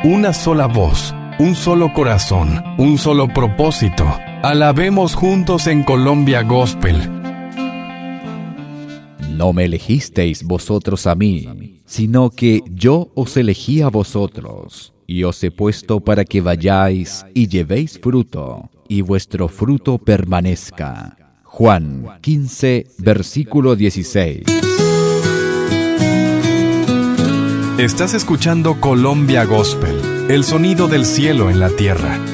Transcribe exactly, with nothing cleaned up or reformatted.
una sola voz, un solo corazón, un solo propósito. Alabemos juntos en Colombia Gospel. No me elegisteis vosotros a mí, sino que yo os elegí a vosotros, y os he puesto para que vayáis y llevéis fruto, y vuestro fruto permanezca. Juan quince, versículo dieciséis. Estás escuchando Colombia Gospel, el sonido del cielo en la tierra.